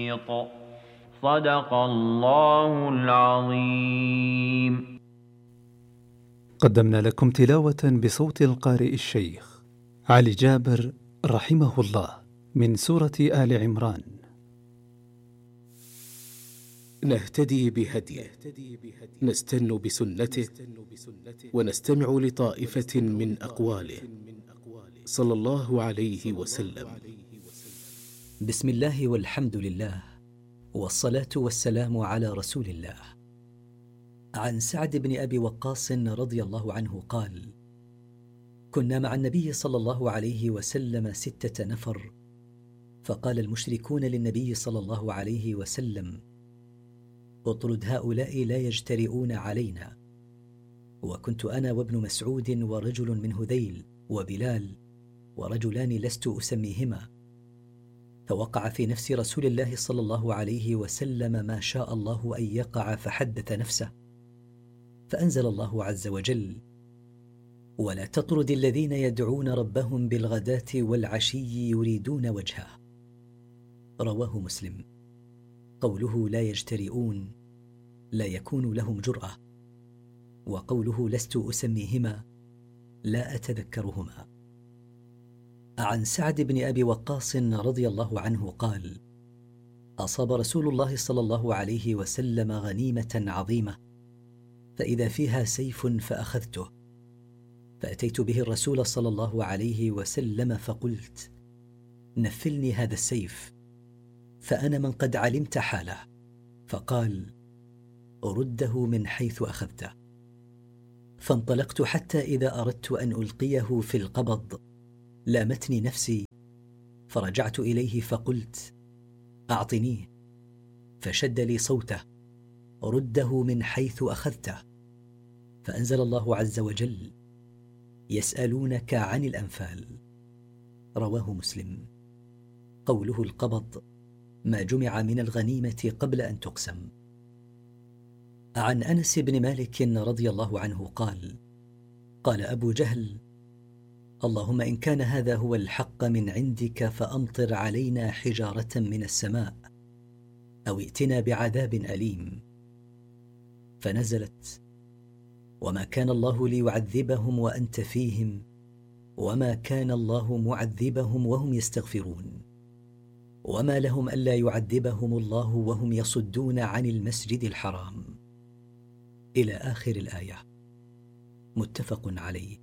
صدق الله العظيم. قدمنا لكم تلاوة بصوت القارئ الشيخ علي جابر رحمه الله من سورة آل عمران. نهتدي بهديه، نستن بسنته، ونستمع لطائفة من أقواله صلى الله عليه وسلم. بسم الله والحمد لله، والصلاة والسلام على رسول الله. عن سعد بن أبي وقاص رضي الله عنه قال: كنا مع النبي صلى الله عليه وسلم 6 نفر، فقال المشركون للنبي صلى الله عليه وسلم: اطرد هؤلاء لا يجترئون علينا. وكنت أنا وابن مسعود ورجل من هذيل وبلال ورجلان لست أسميهما، فوقع في نفس رسول الله صلى الله عليه وسلم ما شاء الله أن يقع، فحدث نفسه، فأنزل الله عز وجل: ولا تطرد الذين يدعون ربهم بالغداة والعشي يريدون وجهه. رواه مسلم. قوله لا يجترئون لا يكون لهم جرأة، وقوله لست أسميهما لا أتذكرهما. عن سعد بن أبي وقاص رضي الله عنه قال: أصاب رسول الله صلى الله عليه وسلم غنيمة عظيمة، فإذا فيها سيف فأخذته، فأتيت به الرسول صلى الله عليه وسلم فقلت: نفلني هذا السيف، فأنا من قد علمت حاله. فقال: رده من حيث أخذته. فانطلقت حتى إذا أردت أن ألقيه في القبض لامتني نفسي، فرجعت إليه فقلت: أعطنيه، فشد لي صوته: رده من حيث أخذته. فأنزل الله عز وجل: يسألونك عن الأنفال. رواه مسلم. قوله القبض ما جمع من الغنيمة قبل أن تقسم. عن أنس بن مالك رضي الله عنه قال: قال أبو جهل: اللهم إن كان هذا هو الحق من عندك فأمطر علينا حجارة من السماء، أو ائتنا بعذاب أليم. فنزلت: وما كان الله ليعذبهم وأنت فيهم، وما كان الله معذبهم وهم يستغفرون، وما لهم ألا يعذبهم الله وهم يصدون عن المسجد الحرام، إلى آخر الآية. متفق عليه.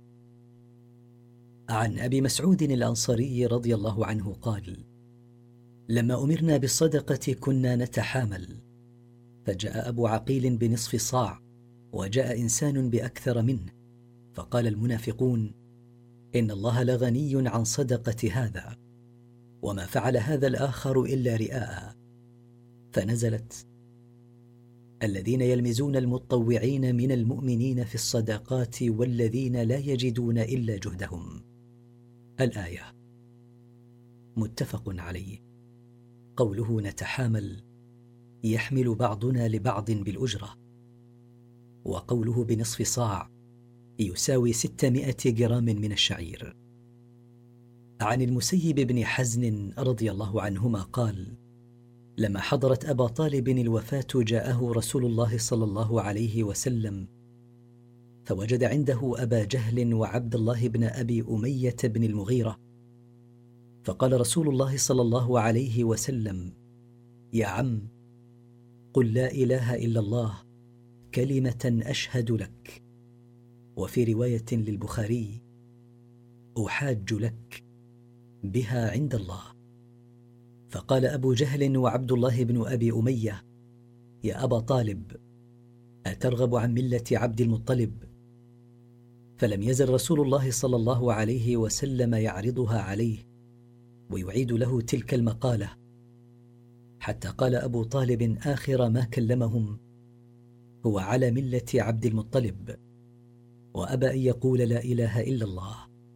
عن أبي مسعود الأنصاري رضي الله عنه قال: لما أمرنا بالصدقة كنا نتحامل، فجاء أبو عقيل بنصف صاع، وجاء إنسان بأكثر منه، فقال المنافقون: إن الله لغني عن صدقة هذا، وما فعل هذا الآخر إلا رئاء. فنزلت: الذين يلمزون المتطوعين من المؤمنين في الصدقات والذين لا يجدون إلا جهدهم، الآية. متفق عليه. قوله نتحامل يحمل بعضنا لبعض بالأجرة، وقوله بنصف صاع يساوي 600 جرام من الشعير. عن المسيب بن حزن رضي الله عنهما قال: لما حضرت أبا طالب الوفاة جاءه رسول الله صلى الله عليه وسلم، فوجد عنده أبا جهل وعبد الله بن أبي أمية بن المغيرة، فقال رسول الله صلى الله عليه وسلم: يا عم، قل لا إله إلا الله كلمة أشهد لك. وفي رواية للبخاري: أحاج لك بها عند الله. فقال أبو جهل وعبد الله بن أبي أمية: يا أبا طالب، أترغب عن ملة عبد المطلب؟ فلم يزل رسول الله صلى الله عليه وسلم يعرضها عليه ويعيد له تلك المقالة، حتى قال أبو طالب آخر ما كلمهم: هو على ملة عبد المطلب، وأبى أن يقول لا إله إلا الله.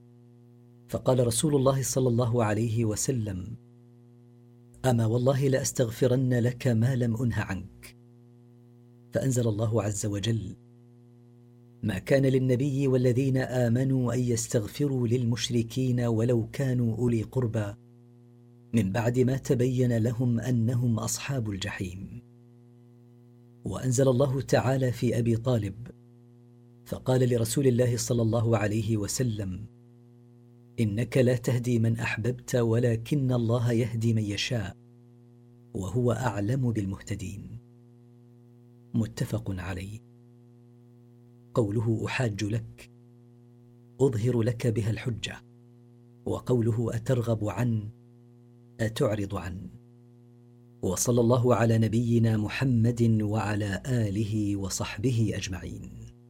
فقال رسول الله صلى الله عليه وسلم: أما والله لأستغفرن لك ما لم أنه عنك. فأنزل الله عز وجل: ما كان للنبي والذين آمنوا أن يستغفروا للمشركين ولو كانوا أولي قربى من بعد ما تبين لهم أنهم أصحاب الجحيم. وأنزل الله تعالى في أبي طالب فقال لرسول الله صلى الله عليه وسلم: إنك لا تهدي من أحببت ولكن الله يهدي من يشاء وهو أعلم بالمهتدين. متفق عليه. قوله أحاج لك أظهر لك بها الحجة، وقوله أترغب عن أتعرض عن. وصلى الله على نبينا محمد وعلى آله وصحبه أجمعين.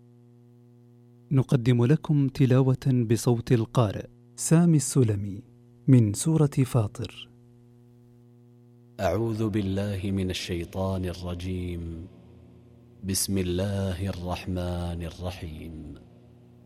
نقدم لكم تلاوة بصوت القارئ سامي السلمي من سورة فاطر. أعوذ بالله من الشيطان الرجيم. بسم الله الرحمن الرحيم.